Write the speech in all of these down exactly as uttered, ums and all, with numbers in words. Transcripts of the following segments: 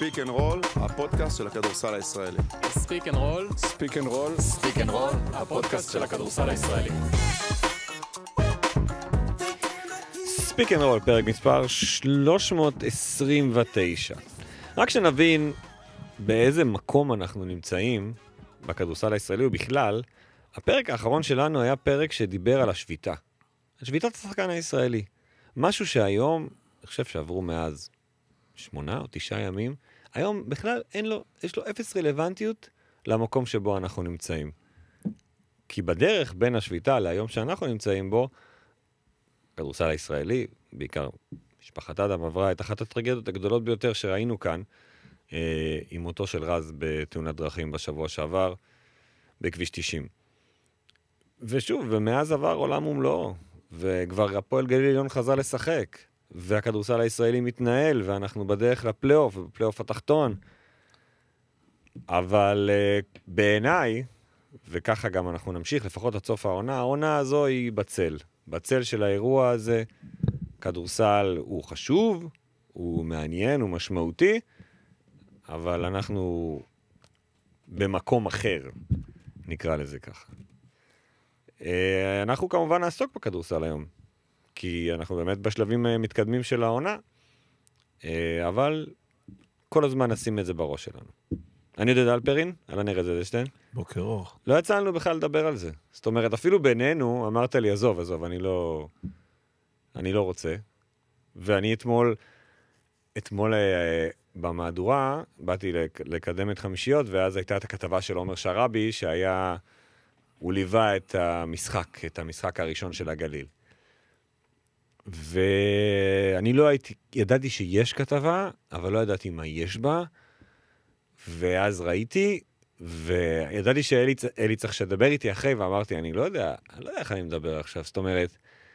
ספיק אנד רול, הפודקאסט של הכדורסל הישראלי. ספיק אנד רול, ספיק אנד רול, ספיק אנד רול, הפודקאסט של הכדורסל הישראלי. ספיק אנד רול, פרק מספר שלוש מאות עשרים ותשע. רק שנבין באיזה מקום אנחנו נמצאים בכדורסל הישראלי ובכלל, הפרק האחרון שלנו היה פרק שדיבר על השביתה. השביתת השחקן הישראלי. משהו שהיום, אני חושב שעברו מאז שמונה או תשעה ימים, היום בכלל אין לו, יש לו אפס רלוונטיות למקום שבו אנחנו נמצאים. כי בדרך בין השביתה להיום שאנחנו נמצאים בו, הכדורסל הישראלי, בעיקר משפחת אדם, עברה את אחת הטרגדיות הגדולות ביותר שראינו כאן, אה, עם מותו של רז בתאונת דרכים בשבוע שעבר, בכביש תשעים. ושוב, ומאז עבר עולם ומלואו, וכבר הפועל גליל עליון חזר לשחק, והכדורסל הישראלי מתנהל, ואנחנו בדרך לפלייאוף, בפלייאוף התחתון. אבל uh, בעיניי, וככה גם אנחנו נמשיך, לפחות עד סוף העונה, העונה הזו היא בצל. בצל של האירוע הזה, כדורסל הוא חשוב, הוא מעניין, הוא משמעותי, אבל אנחנו במקום אחר, נקרא לזה ככה. Uh, אנחנו כמובן נעסוק בכדורסל היום. כי אנחנו באמת בשלבים מתקדמים של העונה, אבל כל הזמן נשים את זה בראש שלנו. אני יודע על פרין, על הנראה זה דשטיין. בוקר אור. לא יצא לנו בכלל לדבר על זה. זאת אומרת, אפילו בינינו, אמרת לי, עזוב, עזוב, אני לא, אני לא רוצה. ואני אתמול, אתמול במהדורה, באתי לקדם את חמישיות, ואז הייתה את הכתבה של עומר שרבי, שהיה, הוא ליווה את המשחק, את המשחק הראשון של הגליל. ואני לא הייתי, ידעתי שיש כתבה, אבל לא ידעתי מה יש בה, ואז ראיתי, וידעתי שאלי צריך שדבר איתי אחרי, ואמרתי, אני לא יודע, אני לא יודע איך אני מדבר עכשיו, זאת אומרת,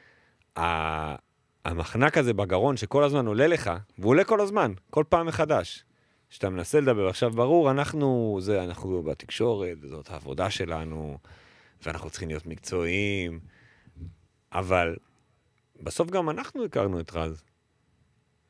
המחנק הזה בגרון שכל הזמן עולה לך, והוא עולה כל הזמן, כל פעם מחדש, שאתה מנסה לדבר, עכשיו ברור, אנחנו, זה, אנחנו בתקשורת, זאת העבודה שלנו, ואנחנו צריכים להיות מקצועיים, אבל בסוף גם אנחנו הכרנו את רז.